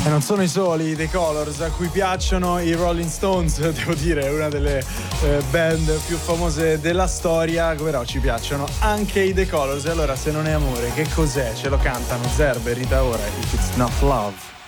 E non sono i soli The Colors a cui piacciono i Rolling Stones, devo dire, è una delle band più famose della storia, però ci piacciono anche i The Colors. E allora, se non è amore, che cos'è? Ce lo cantano Zerbe e Rita Ora, If It's Not Love.